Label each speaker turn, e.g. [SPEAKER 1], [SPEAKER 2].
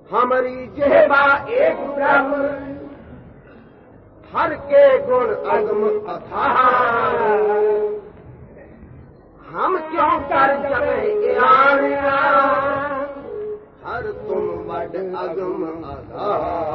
[SPEAKER 1] हमारी जेबा एक ब्रह्म हर के गुण अगम अथाह हम क्यों कर जमे आना हर तुम वड अगम अथाह।